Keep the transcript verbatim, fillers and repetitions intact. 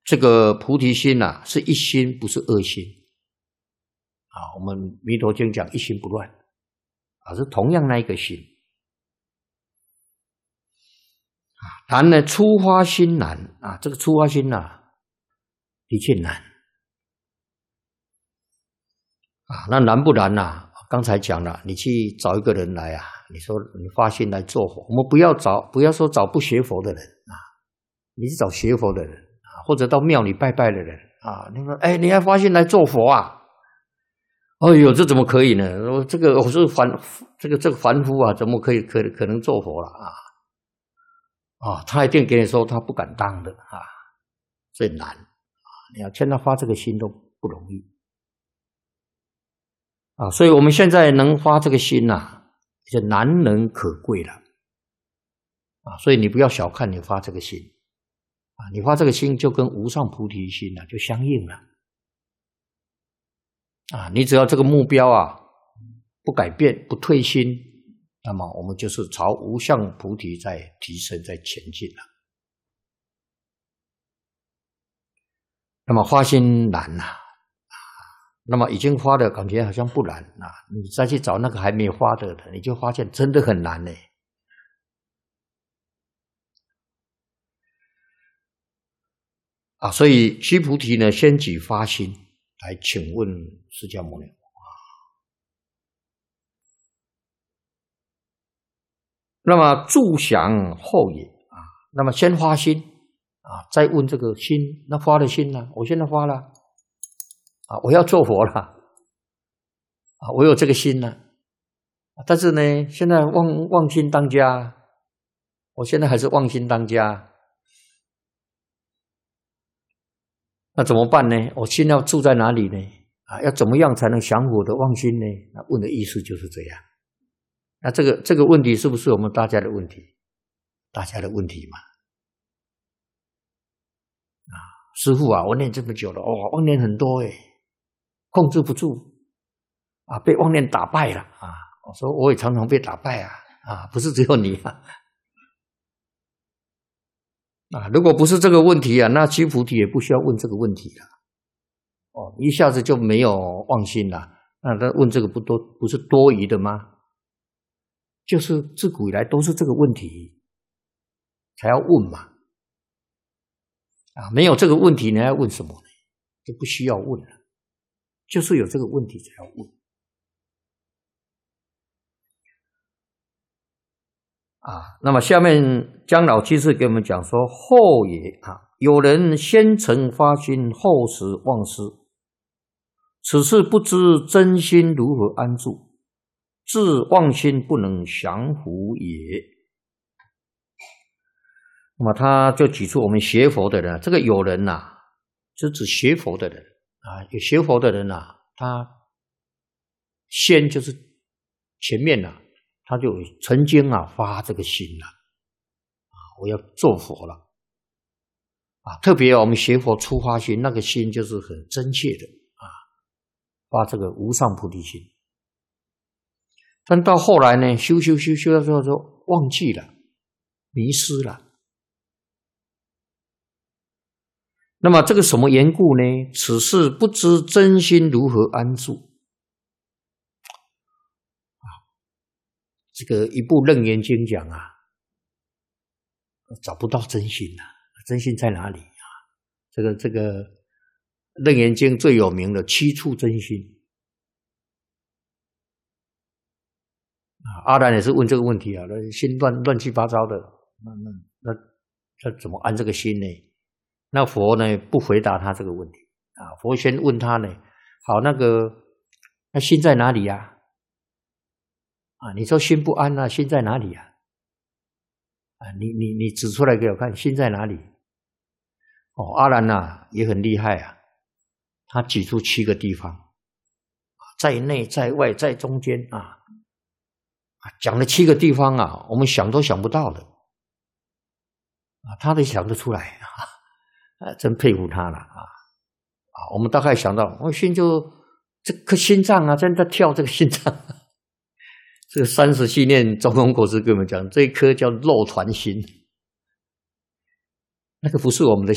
这个菩提心啊，是一心，不是二心啊。我们《弥陀经》讲一心不乱啊，是同样那一个心啊。然呢，初发心难啊，这个初发心啊，的确难啊。那难不难啊？刚才讲了，你去找一个人来啊，你说你发心来做佛，我们不要找，不要说找不学佛的人啊，你是找学佛的人啊，或者到庙里拜拜的人啊。你说，哎，你还发心来做佛啊？哎呦，这怎么可以呢？我这个我是凡，这个这个凡夫啊，怎么可以可可能做佛了啊？啊，他一定给你说他不敢当的啊，这难啊！你要劝他发这个心都不容易。啊，所以我们现在能发这个心呐、啊，就难能可贵了啊！所以你不要小看你发这个心啊，你发这个心就跟无上菩提心啊就相应了啊！你只要这个目标啊不改变、不退心，那么我们就是朝无上菩提在提升、在前进了。那么发心难呐、啊。那么已经发的感觉好像不难啊，你再去找那个还没发的，你就发现真的很难呢。啊，所以须菩提呢，先举发心来请问释迦牟尼啊。那么住想后也啊，那么先发心啊，再问这个心，那发的心呢？我现在发了。啊，我要做佛了啊！我有这个心了，但是呢，现在妄妄心当家，我现在还是妄心当家，那怎么办呢？我心要住在哪里呢？啊，要怎么样才能降伏我的妄心呢？那问的意思就是这样。那这个这个问题是不是我们大家的问题？大家的问题嘛。啊，师父啊，我念这么久了，哦，妄念很多诶。控制不住啊，被妄念打败了啊！我说我也常常被打败啊啊，不是只有你啊啊！如果不是这个问题啊，那须菩提也不需要问这个问题了。哦，一下子就没有妄心了，那他问这个不多不是多余的吗？就是自古以来都是这个问题才要问嘛啊！没有这个问题，你还要问什么呢？就不需要问了。就是有这个问题才要问啊。那么下面姜老居士给我们讲说：后也啊，有人先曾发心，后时忘失，此事不知真心如何安住，自妄心不能降伏也。那么他就举出我们学佛的人，这个有人呐、啊，是指学佛的人。啊，有学佛的人啊，他先就是前面啊，他就曾经啊发这个心了啊，我要做佛了啊。特别我们学佛初发心，那个心就是很真切的啊，发这个无上菩提心。但到后来呢，修修修修到最后就忘记了，迷失了。那么这个什么缘故呢？此事不知真心如何安住啊？这个一部《楞严经》讲啊，找不到真心啊，真心在哪里啊？这个这个《楞严经》最有名的七处真心啊，阿难也是问这个问题啊，那心乱乱七八糟的，那那那那怎么安这个心呢？那佛呢不回答他这个问题啊，佛先问他呢，好，那个那心在哪里呀？啊，你说心不安啊，心在哪里呀？啊，你你你指出来给我看，心在哪里？哦，阿难啊也很厉害啊，他举出七个地方，在内在外在中间啊，讲了七个地方啊，我们想都想不到的啊，他都想得出来啊。啊，真佩服他了啊！啊，我们大概想到，我心就这颗心脏啊，在那跳这个心脏。这个三十系念中庸国师跟我们讲，这一颗叫肉团心，那个不是我们的